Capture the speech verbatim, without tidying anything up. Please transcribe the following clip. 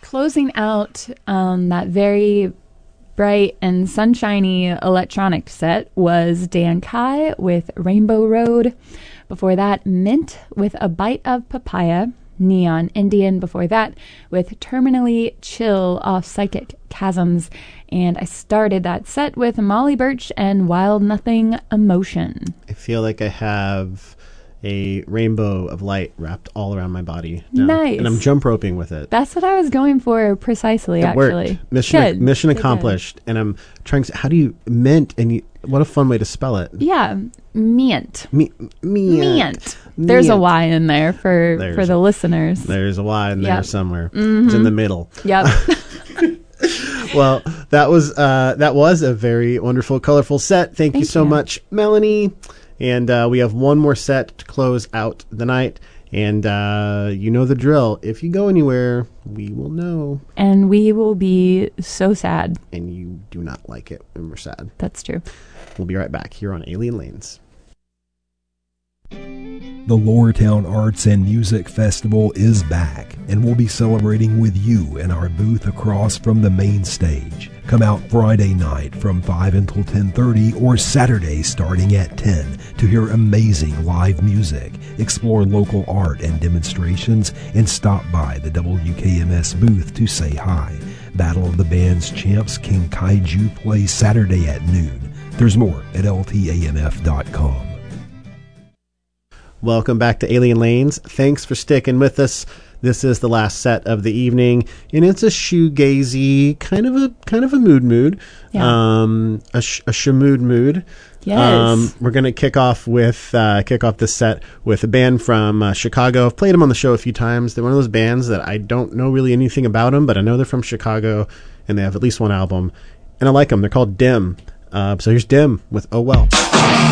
closing out um, that very bright and sunshiny electronic set was Dan Kai with Rainbow Road. Before that, Mint with A Bite of Papaya. Neon Indian before that with Terminally Chill off Psychic Chasms. And I started that set with Molly Birch and Wild Nothing Emotion. I feel like I have a rainbow of light wrapped all around my body now. Nice. And I'm jump roping with it. That's what I was going for precisely, it actually. Worked. Mission, Good. mission Good, accomplished. good. And I'm trying to, how do you, mint, and you, what a fun way to spell it. Yeah, mint. Me, mint. Mint. There's mint. a Y in there for, There's for the a, listeners. There's a Y in there Yep. somewhere. Mm-hmm. It's in the middle. Yep. Well, that was uh, that was a very wonderful, colorful set. Thank, Thank you so you. much, Melanie. And uh, we have one more set to close out the night. And uh, you know the drill. If you go anywhere, we will know. And we will be so sad. And you do not like it when we're sad. That's true. We'll be right back here on Alien Lanes. The Lowertown Arts and Music Festival is back, and we'll be celebrating with you in our booth across from the main stage. Come out Friday night from five until ten thirty or Saturday starting at ten to hear amazing live music, explore local art and demonstrations, and stop by the W K M S booth to say hi. Battle of the Bands champs King Kaiju plays Saturday at noon. There's more at L T A M F dot com. Welcome back to Alien Lanes. Thanks for sticking with us. This is the last set of the evening, and it's a shoegazy kind of a kind of a mood mood, yeah. um, a, sh- a shamood mood. Yes. Um, we're gonna kick off with uh, kick off this set with a band from uh, Chicago. I've played them on the show a few times. They're one of those bands that I don't know really anything about them, but I know they're from Chicago, and they have at least one album, and I like them. They're called Dim. Uh, so here's Dim with Oh Well.